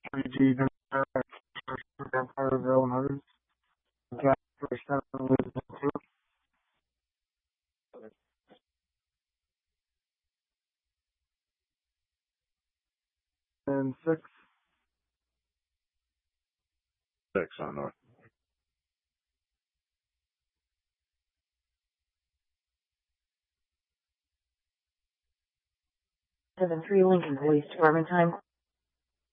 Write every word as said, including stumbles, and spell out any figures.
W G Empireville Motors. Got for seven with the two and six. Six on North. seven three Lincoln Police Department time.